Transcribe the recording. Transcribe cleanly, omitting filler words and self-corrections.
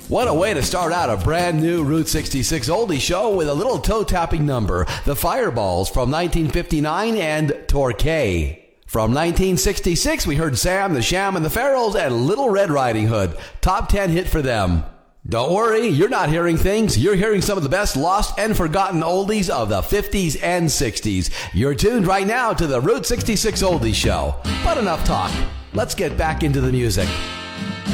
What a way to start out a brand new Route 66 oldie show with a little toe-tapping number, The Fireballs from 1959 and Torquay. From 1966, we heard Sam, the Sham, and the Pharaohs and Little Red Riding Hood. Top 10 hit for them. Don't worry, you're not hearing things. You're hearing some of the best lost and forgotten oldies of the 50s and 60s. You're tuned right now to the Route 66 Oldie Show. But enough talk. Let's get back into the music.